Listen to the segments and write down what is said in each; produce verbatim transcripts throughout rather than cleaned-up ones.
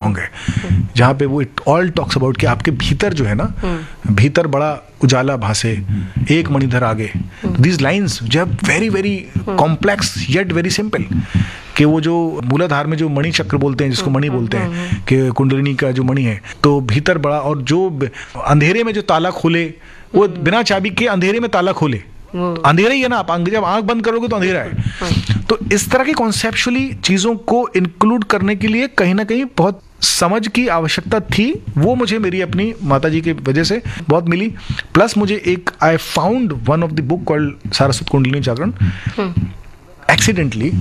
होंगे, जहाँ पे वो इट ऑल टॉक्स अबाउट कि आपके भीतर जो है ना, भीतर बड़ा उजाला भासे, एक मणिधर आगे. दीज लाइन्स जो है very very complex yet very simple, कि वो जो मूलाधार में जो मणि चक्र बोलते हैं, जिसको मणि बोलते हैं, कि कुंडलिनी का जो मणि है, तो भीतर बड़ा, और जो अंधेरे में जो ताला खोले, वो बिना चाबी के अंधेरे में ताला खोले, अंधेरा ही है ना, आप जब आंख बंद करोगे तो अंधेरा है. तो इस तरह की कॉन्सेप्चुअली चीजों को इंक्लूड करने के लिए कहीं ना कहीं बहुत समझ की आवश्यकता थी. वो मुझे मेरी अपनी माता जी की वजह से बहुत मिली. प्लस मुझे एक, I found one of the book called Saraswat kundalini Jagran accidentally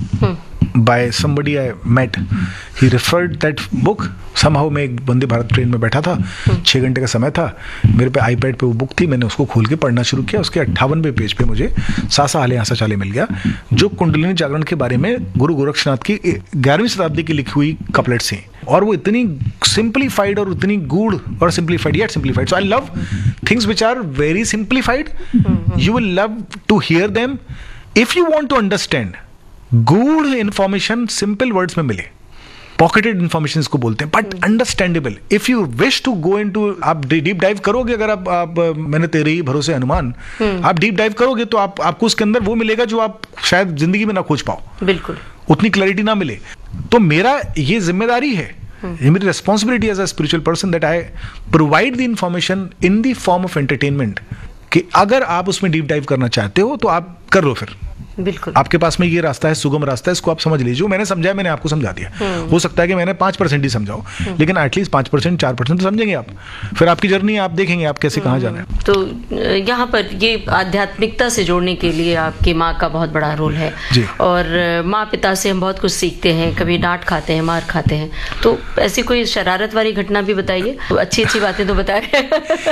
by somebody I met. He referred that book. Somehow मैं एक वंदे भारत ट्रेन में बैठा था, छः घंटे का समय था, मेरे पे आईपैड पे वो बुक थी, मैंने उसको खोल के पढ़ना शुरू किया. उसके अट्ठावनवें पेज पे मुझे सासा हाले आसा चाले मिल गया, जो कुंडलिनी जागरण के बारे में गुरु गोरक्षनाथ की ग्यारहवीं शताब्दी की लिखी हुई कपलेट्स हैं, और वो इतनी सिंप्लीफाइड और इतनी गूढ़ और simplified yet simplified. So I love things which are very simplified. You will love to hear them. If you want to understand, गूढ़ इंफॉर्मेशन सिंपल वर्ड्स में मिले, पॉकेटेड इंफॉर्मेशन इसको बोलते हैं, but understandable. If you wish to go into, आप deep dive करोगे, अगर आप, आप मैंने तेरे ही भरोसे अनुमान, आप डीप डाइव करोगे तो आप आपको उसके अंदर वो मिलेगा जो आप शायद जिंदगी में ना खोज पाओ. बिल्कुल उतनी क्लैरिटी ना मिले. तो मेरा ये जिम्मेदारी है, ये मेरी responsibility as a spiritual person, that I provide the information in the form of entertainment, कि अगर आप उसमें डीप डाइव करना चाहते हो तो आप कर लो. फिर बिल्कुल आपके पास में ये रास्ता है, सुगम रास्ता है, इसको आप समझ लीजिए. जो मैंने समझा है मैंने आपको समझा दिया. हो सकता है कि मैंने पाँच परसेंट ही समझाओ, लेकिन एटलीस्ट पाँच परसेंट चार परसेंट तो समझेंगे आप. फिर आपकी जर्नी आप देखेंगे आप कैसे कहाँ जाना है. तो यहाँ पर ये आध्यात्मिकता से जोड़ने के लिए आपकी माँ का बहुत बड़ा रोल है. और माँ पिता से हम बहुत कुछ सीखते हैं, कभी डांट खाते हैं, मार खाते हैं. तो ऐसी कोई शरारत वाली घटना भी बताइए, अच्छी अच्छी बातें तो बताए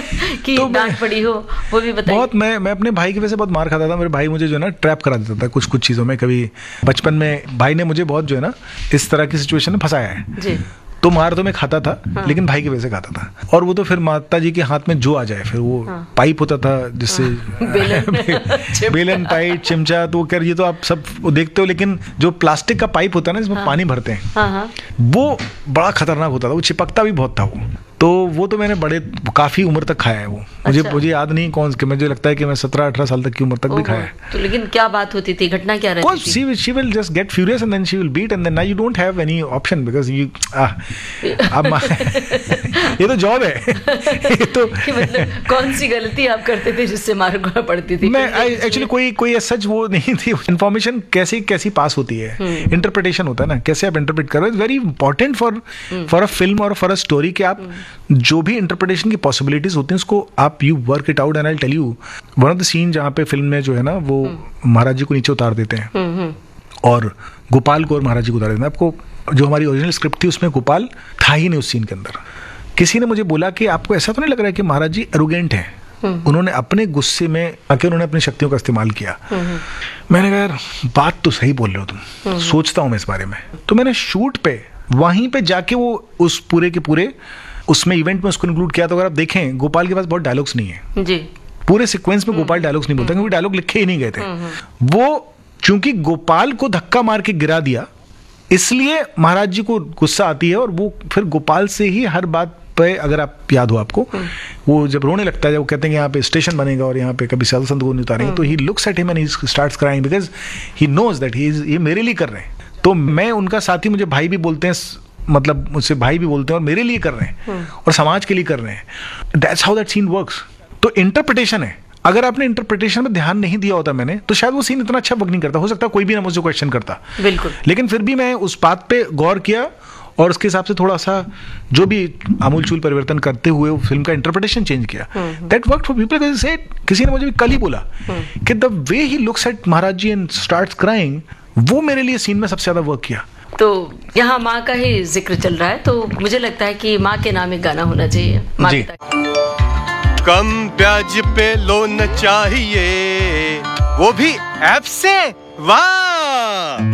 कि डांट पड़ी हो वो भी बताइए. बहुत मैं मैं अपने भाई की वजह से बहुत मार खाता था. मेरे भाई मुझे जो है ना ट्रैप करा देता था कुछ कुछ चीज़ों में. कभी बचपन में भाई ने मुझे बहुत जो है ना इस तरह की सिचुएशन में फंसाया है जी. तो मार तो मैं खाता था, हाँ. लेकिन भाई की वजह से खाता था. और वो तो फिर माता जी के हाथ में जो आ जाए, फिर वो हाँ. पाइप होता था जिससे हाँ. बेलन, बेलन पाइप चिमचा, तो कर ये तो आप सब देखते हो, लेकिन जो प्लास्टिक का पाइप होता है ना जिसमें हाँ. पानी भरते हैं हाँ हाँ. वो बड़ा खतरनाक होता था. वो चिपकता भी बहुत था वो. तो वो तो मैंने बड़े काफी उम्र तक खाया है वो. मुझे अच्छा. मुझे याद नहीं कौन, मुझे लगता है कि मैं सत्रह अठारह साल तक की उम्र तक भी खाया है. तो लेकिन क्या बात होती थी, घटना क्या रहती थी? She, she will just get furious and then she will beat and then now you don't have any option because you ah, अब ये तो जॉब है. ये तो मतलब कौन सी गलती आप करते थे जिससे मार पड़ती थी? मैं एक्चुअली कोई कोई सच वो नहीं थी. इन्फॉर्मेशन कैसी कैसी पास होती है, इंटरप्रिटेशन होता है ना, कैसे आप इंटरप्रेट करो. It's very important for for a film और फॉर अ स्टोरी कि आप जो भी इंटरप्रिटेशन की पॉसिबिलिटीज होती हैं उसको आप you work it out. And I tell you one of the scene जहाँ पे फिल्म में जो है ना वो महाराज जी को नीचे उतार देते हैं और गोपाल को और महाराज जी को उतार देते हैं. आपको जो हमारी ओरिजिनल स्क्रिप्ट थी उसमें गोपाल था ही नहीं उस सीन के अंदर. किसी ने मुझे बोला कि आपको ऐसा तो नहीं लग रहा है कि महाराज जी एरोगेंट हैं, उन्होंने अपने गुस्से में आके उन्होंने अपनी शक्तियों का इस्तेमाल किया. मैंने कहा यार बात तो सही बोल रहे हो तुम, सोचता हूँ मैं इस बारे में. तो मैंने शूट पे वहीं पे जाके वो उस पूरे के पूरे उसमें इवेंट में उसको इंक्लूड किया. तो अगर आप देखें गोपाल के पास बहुत डायलॉग्स नहीं है जी. पूरे सीक्वेंस में गोपाल डायलॉग्स नहीं बोलता क्योंकि डायलॉग लिखे ही नहीं गए थे. वो चूंकि गोपाल को धक्का मार के गिरा दिया इसलिए महाराज जी को गुस्सा आती है और वो फिर गोपाल से ही हर बात पे, अगर आप याद हो आपको, वो जब रोने लगता है, जब वो कहते हैं कि यहाँ पे स्टेशन बनेगा और यहाँ पे कभी साधु संत को नहीं उतारेंगे, तो he looks at him and he starts crying because he knows that he is ये मेरे लिए कर रहे हैं. तो मैं उनका साथी, मुझे भाई भी बोलते हैं, मतलब मुझसे भाई भी बोलते हैं और मेरे लिए कर रहे हैं और समाज के लिए कर रहे हैं. That's how that scene works. तो इंटरप्रिटेशन है. अगर आपने इंटरप्रिटेशन में ध्यान नहीं दिया होता मैंने, तो शायद वो सीन इतना अच्छा वर्क नहीं करता. हो सकता है कोई भी ना मुझसे क्वेश्चन करता. बिल्कुल. लेकिन फिर भी मैं उस बात पे गौर किया और उसके हिसाब से थोड़ा सा जो भी आमूलचूल परिवर्तन करते हुए वो फिल्म का इंटरप्रिटेशन चेंज किया. That work for people. किसी ने मुझे भी कल ही बोला कि the way he looks at Maharaj ji and starts crying, वो मेरे लिए सीन में सबसे ज्यादा वर्क किया. तो यहाँ माँ का ही जिक्र चल रहा है, तो मुझे लगता है कि माँ के नाम एक गाना होना चाहिए. माँ जी. कम ब्याज पे लोन चाहिए, वो भी ऐप से. वाह,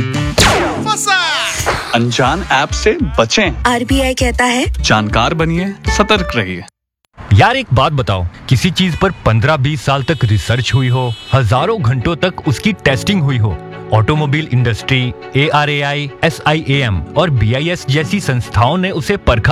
अनजान ऐप से बचें. आरबीआई कहता है जानकार बनिए, सतर्क रहिए. यार एक बात बताओ, किसी चीज पर पंद्रह बीस साल तक रिसर्च हुई हो, हजारों घंटों तक उसकी टेस्टिंग हुई हो, automobile industry, A R A I, S I A M और बी आई एस जैसी संस्थाओं ने उसे परखा